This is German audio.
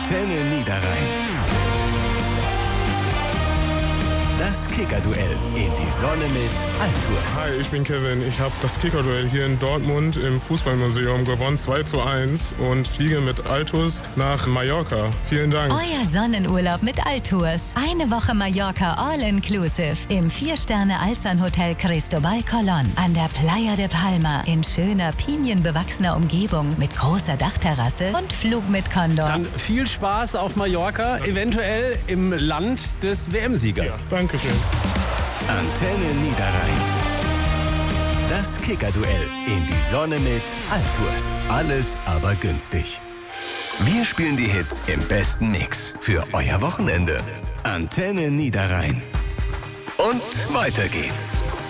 Antenne Niederrhein. Das Kicker-Duell in die Sonne mit Altours. Hi, ich bin Kevin. Ich habe das Kicker-Duell hier in Dortmund im Fußballmuseum gewonnen, 2:1 und fliege mit Altours nach Mallorca. Vielen Dank. Euer Sonnenurlaub mit Altours. Eine Woche Mallorca all-inclusive im 4-Sterne-Alzan-Hotel Cristobal Colón an der Playa de Palma in schöner, pinienbewachsener Umgebung mit großer Dachterrasse und Flug mit Condor. Dann viel Spaß auf Mallorca, eventuell im Land des WM-Siegers. Ja, Dankeschön. Antenne Niederrhein. Das Kicker-Duell in die Sonne mit Altours. Alles aber günstig. Wir spielen die Hits im besten Mix für euer Wochenende. Antenne Niederrhein. Und weiter geht's.